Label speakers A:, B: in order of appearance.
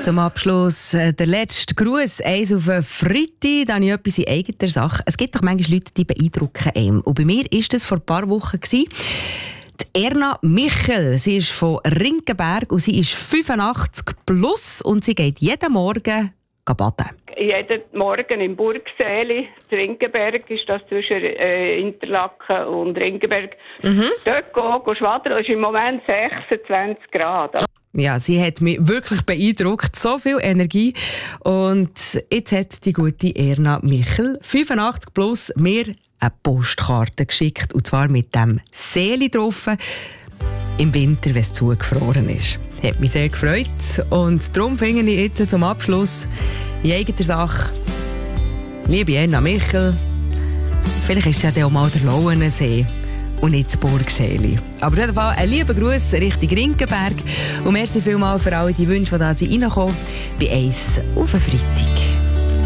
A: Zum Abschluss der letzte Gruß, eins auf einen Freitag, dann habe ich etwas in eigener Sache. Es gibt doch manchmal Leute, die beeindrucken einem. Und bei mir war das vor ein paar Wochen. Die Erna Michel, sie ist von Rinkenberg und sie ist 85 plus und sie geht jeden Morgen baden.
B: Jeden Morgen im Burgsäli, Rinkenberg ist das zwischen Interlaken und Rinkenberg. Dort gehen schwadern, es ist im Moment 26 Grad.
A: Ja, sie hat mich wirklich beeindruckt, so viel Energie. Und jetzt hat die gute Erna Michel, 85 plus, mir eine Postkarte geschickt. Und zwar mit dem Seeli drauf. Im Winter, wenn es zugefroren ist. Hat mich sehr gefreut. Und darum finde ich jetzt zum Abschluss in eigener Sache, liebe Erna Michel, vielleicht ist es ja auch mal der Lauenensee und nicht das Burgsäli. Aber auf jeden Fall ein lieber Gruß Richtung Rinkenberg und merci vielmals für alle die Wünsche, die da reinkommen bei «1 auf den Freitag».